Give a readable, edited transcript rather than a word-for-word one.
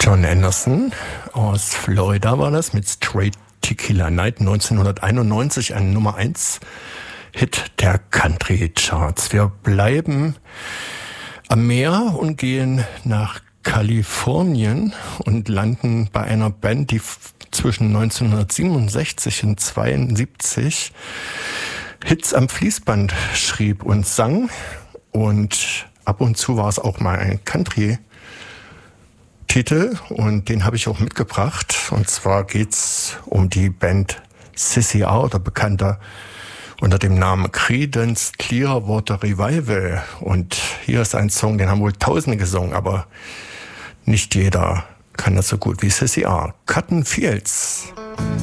John Anderson aus Florida war das mit Straight Tequila Night 1991, ein Nummer 1 Hit der Country Charts. Wir bleiben am Meer und gehen nach Kalifornien und landen bei einer Band, die zwischen 1967 und 1972 Hits am Fließband schrieb und sang. Und ab und zu war es auch mal ein Country-Titel und den habe ich auch mitgebracht. Und zwar geht's um die Band Sissy R oder bekannter unter dem Namen Creedence Clearwater Revival. Und hier ist ein Song, den haben wohl Tausende gesungen, aber nicht jeder kann das so gut wie Sissy R. Cotton Fields.